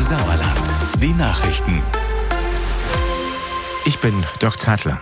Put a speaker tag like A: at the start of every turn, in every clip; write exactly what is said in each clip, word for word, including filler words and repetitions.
A: Sauerland. Die Nachrichten.
B: Ich bin Dirk Zeitler.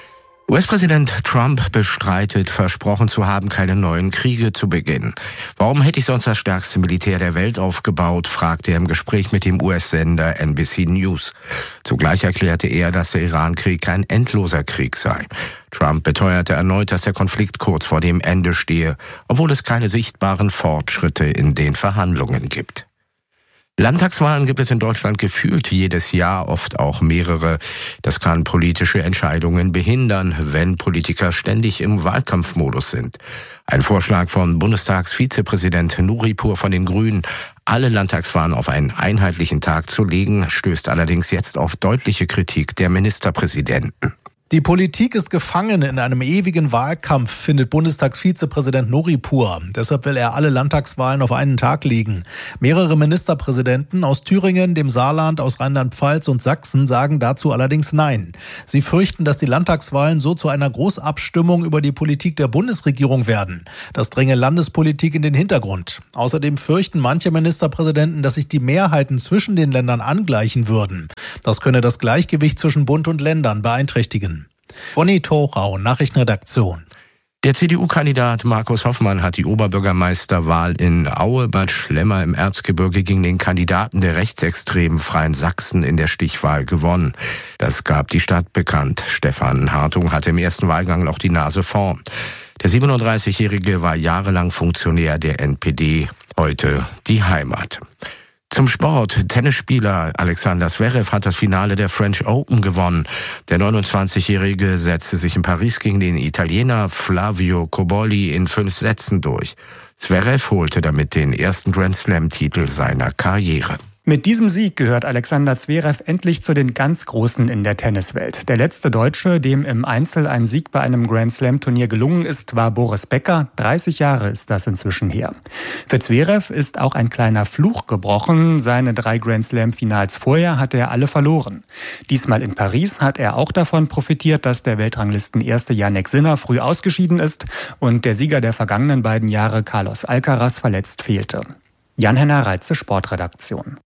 B: U S-Präsident Trump bestreitet, versprochen zu haben, keine neuen Kriege zu beginnen. Warum hätte ich sonst das stärkste Militär der Welt aufgebaut, fragte er im Gespräch mit dem U S-Sender N B C News. Zugleich erklärte er, dass der Iran-Krieg kein endloser Krieg sei. Trump beteuerte erneut, dass der Konflikt kurz vor dem Ende stehe, obwohl es keine sichtbaren Fortschritte in den Verhandlungen gibt. Landtagswahlen gibt es in Deutschland gefühlt jedes Jahr, oft auch mehrere. Das kann politische Entscheidungen behindern, wenn Politiker ständig im Wahlkampfmodus sind. Ein Vorschlag von Bundestagsvizepräsident Nuripur von den Grünen, alle Landtagswahlen auf einen einheitlichen Tag zu legen, stößt allerdings jetzt auf deutliche Kritik der Ministerpräsidenten.
C: Die Politik ist gefangen in einem ewigen Wahlkampf, findet Bundestagsvizepräsident Nuripur. Deshalb will er alle Landtagswahlen auf einen Tag legen. Mehrere Ministerpräsidenten aus Thüringen, dem Saarland, aus Rheinland-Pfalz und Sachsen sagen dazu allerdings Nein. Sie fürchten, dass die Landtagswahlen so zu einer Großabstimmung über die Politik der Bundesregierung werden. Das dränge Landespolitik in den Hintergrund. Außerdem fürchten manche Ministerpräsidenten, dass sich die Mehrheiten zwischen den Ländern angleichen würden. Das könne das Gleichgewicht zwischen Bund und Ländern beeinträchtigen. Ronny Thorau, Nachrichtenredaktion.
B: Der C D U-Kandidat Markus Hoffmann hat die Oberbürgermeisterwahl in Aue-Bad Schlemmer im Erzgebirge gegen den Kandidaten der rechtsextremen Freien Sachsen in der Stichwahl gewonnen. Das gab die Stadt bekannt. Stefan Hartung hatte im ersten Wahlgang noch die Nase vorn. Der siebenunddreißigjährige war jahrelang Funktionär der N P D, heute die Heimat. Zum Sport. Tennisspieler Alexander Zverev hat das Finale der French Open gewonnen. Der neunundzwanzigjährige setzte sich in Paris gegen den Italiener Flavio Cobolli in fünf Sätzen durch. Zverev holte damit den ersten Grand-Slam-Titel seiner Karriere.
D: Mit diesem Sieg gehört Alexander Zverev endlich zu den ganz Großen in der Tenniswelt. Der letzte Deutsche, dem im Einzel ein Sieg bei einem Grand-Slam-Turnier gelungen ist, war Boris Becker. dreißig Jahre ist das inzwischen her. Für Zverev ist auch ein kleiner Fluch gebrochen. Seine drei Grand-Slam-Finals vorher hatte er alle verloren. Diesmal in Paris hat er auch davon profitiert, dass der Weltranglisten-Erste Jannik Sinner früh ausgeschieden ist und der Sieger der vergangenen beiden Jahre Carlos Alcaraz verletzt fehlte. Jan-Henner Reitze, Sportredaktion.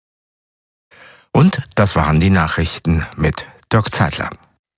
B: Und das waren die Nachrichten mit Dirk Zeitler.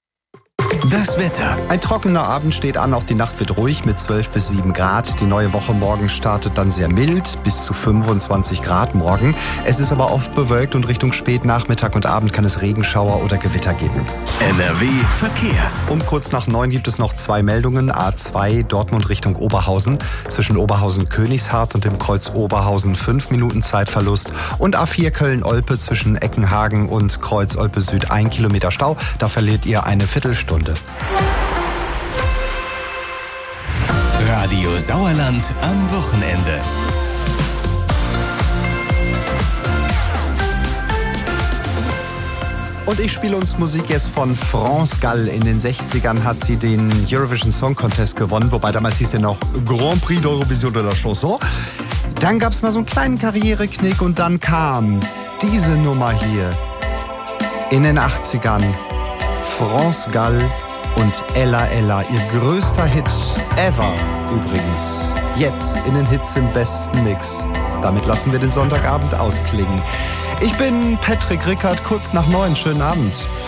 A: Das Wetter.
E: Ein trockener Abend steht an, auch die Nacht wird ruhig mit zwölf bis sieben Grad. Die neue Woche morgen startet dann sehr mild, bis zu fünfundzwanzig Grad morgen. Es ist aber oft bewölkt und Richtung Spätnachmittag und Abend kann es Regenschauer oder Gewitter geben.
A: N R W Verkehr.
E: Um kurz nach neun gibt es noch zwei Meldungen. A zwei Dortmund Richtung Oberhausen. Zwischen Oberhausen-Königshardt und dem Kreuz Oberhausen fünf Minuten Zeitverlust. Und A vier Köln-Olpe zwischen Eckenhagen und Kreuz Olpe Süd ein Kilometer Stau. Da verliert ihr eine Viertelstunde.
A: Radio Sauerland am Wochenende.
E: Und ich spiele uns Musik jetzt von France Gall. In den sechzigern hat sie den Eurovision Song Contest gewonnen, wobei damals hieß er noch Grand Prix d'Eurovision de la Chanson. Dann gab es mal so einen kleinen Karriereknick und dann kam diese Nummer hier. In den achtzigern France Gall und Ella Ella, ihr größter Hit ever übrigens. Jetzt in den Hits im besten Mix. Damit lassen wir den Sonntagabend ausklingen. Ich bin Patrick Rickert, kurz nach neun. Schönen Abend.